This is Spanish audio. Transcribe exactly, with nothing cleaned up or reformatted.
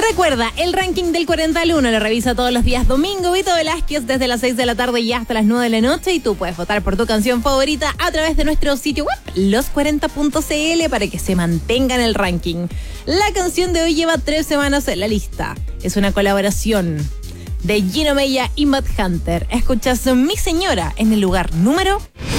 Recuerda, el ranking del cuarenta al uno lo revisa todos los días domingo. Vito Velázquez desde las seis de la tarde y hasta las nueve de la noche. Y tú puedes votar por tu canción favorita a través de nuestro sitio web, los cuarenta punto c l, para que se mantenga en el ranking. La canción de hoy lleva tres semanas en la lista. Es una colaboración de Gino Mella y Matt Hunter. Escuchas Mi Señora en el lugar número